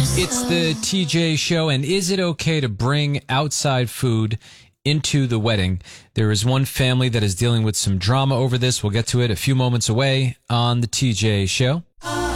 It's the TJ Show, and is it okay to bring outside food into the wedding? There is one family that is dealing with some drama over this. We'll get to it a few moments away on the TJ Show.